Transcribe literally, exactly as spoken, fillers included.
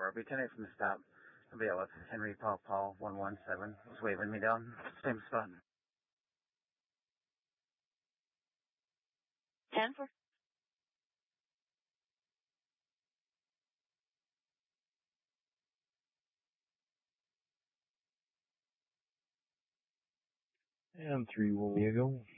four. I'll be ten eight from the stop. I'll be out with Henry Paul Paul one one seven. He's waving me down. Same spot. ten four. And three will Diego.